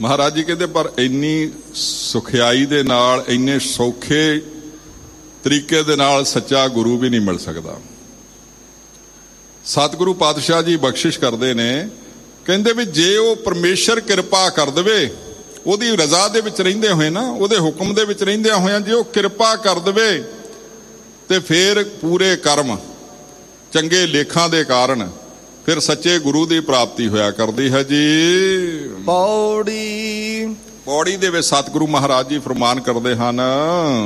ਮਹਾਰਾਜ ਜੀ ਕਹਿੰਦੇ ਪਰ ਇੰਨੀ ਸੁਖਿਆਈ ਦੇ ਨਾਲ, ਇੰਨੇ ਸੌਖੇ ਤਰੀਕੇ ਦੇ ਨਾਲ ਸੱਚਾ ਗੁਰੂ ਵੀ ਨਹੀਂ ਮਿਲ ਸਕਦਾ। ਸਤਿਗੁਰੂ ਪਾਤਸ਼ਾਹ ਜੀ ਬਖਸ਼ਿਸ਼ ਕਰਦੇ ਨੇ, ਕਹਿੰਦੇ ਵੀ ਜੇ ਉਹ ਪਰਮੇਸ਼ਰ ਕਿਰਪਾ ਕਰ ਦੇਵੇ, ਉਹਦੀ ਰਜ਼ਾ ਦੇ ਵਿੱਚ ਰਹਿੰਦੇ ਹੋਏ ਨਾ, ਉਹਦੇ ਹੁਕਮ ਦੇ ਵਿੱਚ ਰਹਿੰਦਿਆਂ ਹੋਇਆਂ ਜੇ ਉਹ ਕਿਰਪਾ ਕਰ ਦੇਵੇ ਤੇ ਫਿਰ ਪੂਰੇ ਕਰਮ ਚੰਗੇ ਲੇਖਾਂ ਦੇ ਕਾਰਨ ਫਿਰ ਸੱਚੇ ਗੁਰੂ ਦੀ ਪ੍ਰਾਪਤੀ ਹੋਇਆ ਕਰਦੀ ਹੈ ਜੀ। ਪੌੜੀ ਪੌੜੀ ਦੇ ਵਿੱਚ ਸਤਿਗੁਰੂ ਮਹਾਰਾਜ ਜੀ ਫਰਮਾਨ ਕਰਦੇ ਹਨ,